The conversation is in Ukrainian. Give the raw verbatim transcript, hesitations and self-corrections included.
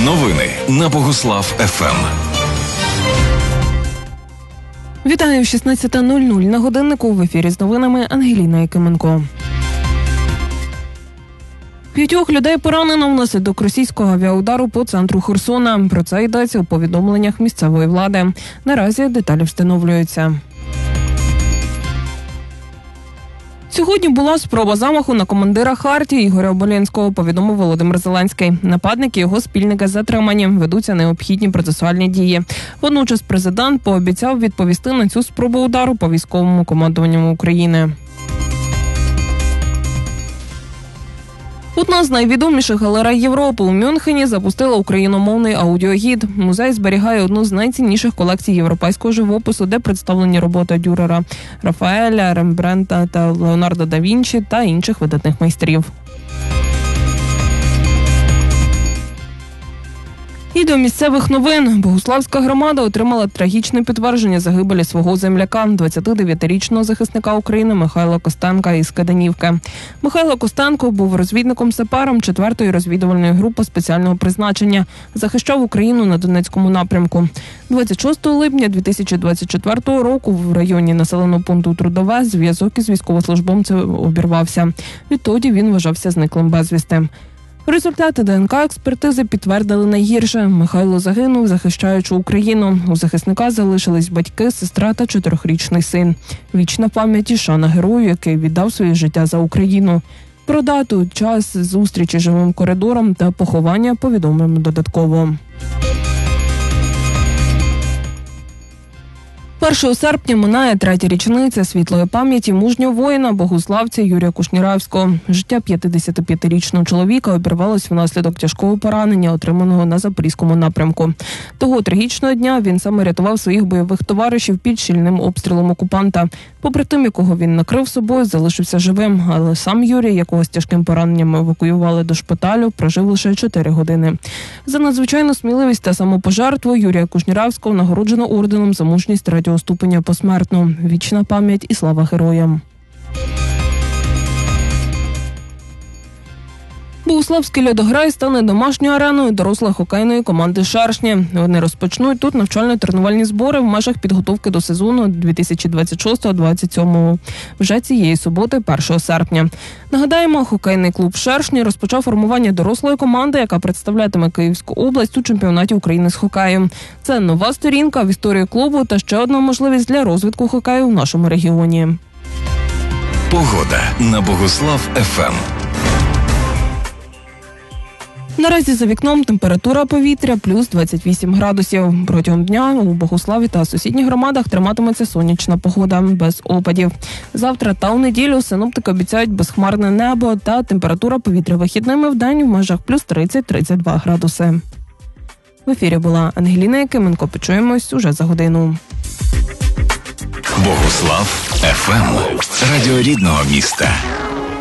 Новини на Богуслав еф ем. Вітаю, шістнадцята нуль нуль на годиннику. В ефірі з новинами Ангеліна Якименко. П'ятьох людей поранено внаслідок російського авіаудару по центру Херсона. Про це йдеться у повідомленнях місцевої влади. Наразі деталі встановлюються. Сьогодні була спроба замаху на командира Хартії Ігоря Оболєнського, повідомив Володимир Зеленський. Нападники і його спільники затримані, ведуться необхідні процесуальні дії. Водночас президент пообіцяв відповісти на цю спробу удару по військовому командуванню України. Одна з найвідоміших галерей Європи у Мюнхені запустила україномовний аудіогід. Музей зберігає одну з найцінніших колекцій європейського живопису, де представлені роботи Дюрера, Рафаеля, Рембрандта та Леонардо да Вінчі та інших видатних майстрів. І до місцевих новин. Богуславська громада отримала трагічне підтвердження загибелі свого земляка, двадцятидев'ятирічного захисника України Михайла Костенка із Каданівки. Михайло Костенко був розвідником-сапером четвертої розвідувальної групи спеціального призначення. Захищав Україну на Донецькому напрямку. двадцять шостого липня дві тисячі двадцять четвертого року в районі населеного пункту Трудове зв'язок із військовослужбовцем обірвався. Відтоді він вважався зниклим безвісти. Результати ДНК-експертизи підтвердили найгірше. Михайло загинув, захищаючи Україну. У захисника залишились батьки, сестра та чотирьохрічний син. Вічна пам'ять і шана герою, який віддав своє життя за Україну. Про дату, час зустрічі живим коридором та поховання повідомимо додатково. першого серпня минає третя річниця світлої пам'яті мужнього воїна, богуславця Юрія Кушніревського. Життя п'ятдесятип'ятирічного чоловіка обірвалось внаслідок тяжкого поранення, отриманого на Запорізькому напрямку. Того трагічного дня він саме рятував своїх бойових товаришів під щільним обстрілом окупанта. Побратим, якого він накрив собою, залишився живим, але сам Юрій, якого з тяжким пораненням евакуювали до шпиталю, прожив лише чотири години. За надзвичайну сміливість та самопожертву Юрія Кушніревського нагороджено орденом за мужність третього ступеня посмертно. Вічна пам'ять і слава героям. Богуславський льодограй стане домашньою ареною дорослої хокейної команди «Шершні». Вони розпочнуть тут навчально-тренувальні збори в межах підготовки до сезону дві тисячі двадцять шостого двадцять сьомого. Вже цієї суботи, першого серпня. Нагадаємо, хокейний клуб «Шершні» розпочав формування дорослої команди, яка представлятиме Київську область у чемпіонаті України з хокею. Це нова сторінка в історії клубу та ще одна можливість для розвитку хокею в нашому регіоні. Погода на Богуслав еф ем. Наразі за вікном температура повітря плюс двадцять вісім градусів. Протягом дня у Богуславі та сусідніх громадах триматиметься сонячна погода, без опадів. Завтра та у неділю синоптики обіцяють безхмарне небо та температура повітря вихідними в день в межах плюс тридцять - тридцять два градуси. В ефірі була Ангеліна Якименко. Почуємось уже за годину. Богуслав еф ем. Радіо рідного міста.